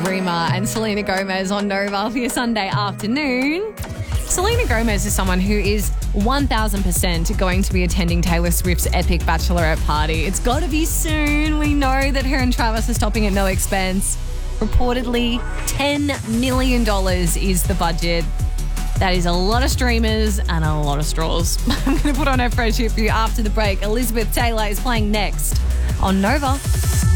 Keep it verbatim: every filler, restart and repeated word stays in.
Rima and Selena Gomez on Nova for your Sunday afternoon. Selena Gomez is someone who is one thousand percent going to be attending Taylor Swift's epic bachelorette party. It's got to be soon. We know that her and Travis are stopping at no expense. Reportedly, ten million dollars is the budget. That is a lot of streamers and a lot of straws. I'm going to put on her fresh hit for you after the break. Elizabeth Taylor is playing next on Nova.